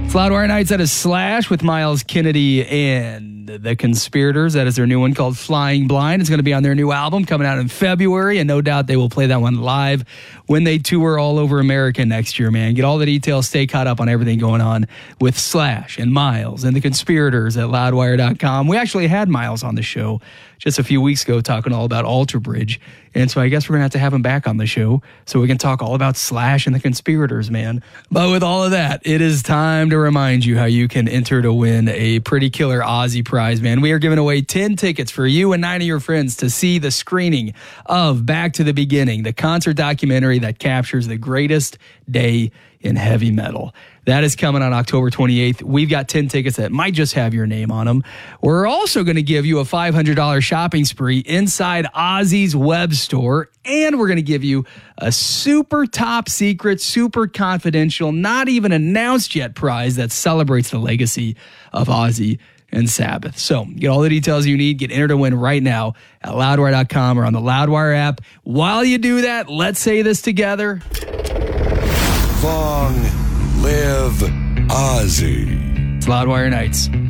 It's Loudwire Nights. That is Slash with Miles Kennedy and The Conspirators. That is their new one called Flying Blind. It's going to be on their new album coming out in February, and no doubt they will play that one live when they tour all over America next year, man. Get all the details. Stay caught up on everything going on with Slash and Miles and The Conspirators at loudwire.com. We actually had Miles on the show just a few weeks ago talking all about Alter Bridge, and so I guess we're going to have him back on the show so we can talk all about Slash and The Conspirators, man. But with all of that, it is time to remind you how you can enter to win a pretty killer Ozzy prize, man. We are giving away 10 tickets for you and 9 of your friends to see the screening of Back to the Beginning, the concert documentary that captures the greatest day in heavy metal. That is coming on October 28th. We've got 10 tickets that might just have your name on them. We're also going to give you a $500 shopping spree inside Ozzy's web store, and we're going to give you a super top secret, super confidential, not even announced yet prize that celebrates the legacy of Ozzy and Sabbath. So get all the details you need. Get entered to win right now at loudwire.com or on the Loudwire app. While you do that, let's say this together. Long live Ozzy. It's Loudwire Nights.